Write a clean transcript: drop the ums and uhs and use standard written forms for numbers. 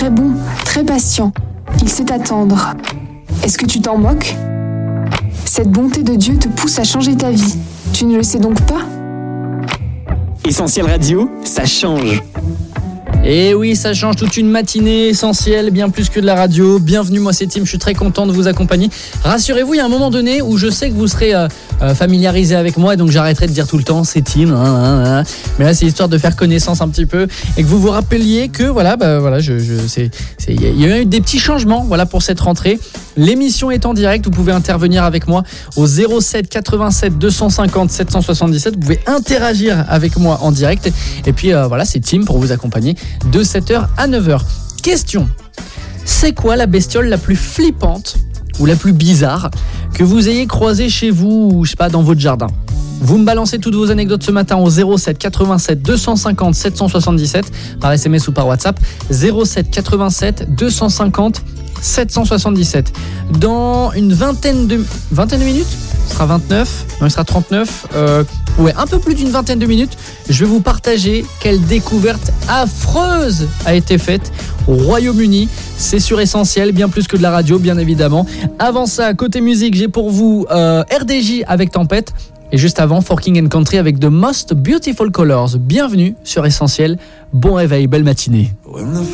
très bon, très patient. Il sait attendre. Est-ce que tu t'en moques ? Cette bonté de Dieu te pousse à changer ta vie. Tu ne le sais donc pas ? Essentiel Radio, ça change. Et oui, ça change toute une matinée essentielle, bien plus que de la radio. Bienvenue, moi c'est Tim, je suis très content de vous accompagner. Rassurez-vous, il y a un moment donné où je sais que vous serez familiarisé avec moi, et donc j'arrêterai de dire tout le temps c'est Tim. Mais là, c'est histoire de faire connaissance un petit peu et que vous vous rappeliez que il y a eu des petits changements, pour cette rentrée. L'émission est en direct, vous pouvez intervenir avec moi au 07 87 250 777. Vous pouvez interagir avec moi en direct. Et puis c'est Tim pour vous accompagner de 7h à 9h. Question: c'est quoi la bestiole la plus flippante ou la plus bizarre que vous ayez croisée chez vous ou dans votre jardin? Vous me balancez toutes vos anecdotes ce matin au 07 87 250 777 par SMS ou par WhatsApp. 07 87 250 777. Dans une vingtaine de minutes, ce sera 29, non, il sera 39, un peu plus d'une vingtaine de minutes, je vais vous partager quelle découverte affreuse a été faite au Royaume-Uni. C'est sur Essentiel, bien plus que de la radio, bien évidemment. Avant ça, côté musique, j'ai pour vous RDJ avec Tempête. Et juste avant, Forking and Country avec The Most Beautiful Colors. Bienvenue sur Essentiel. Bon réveil, belle matinée.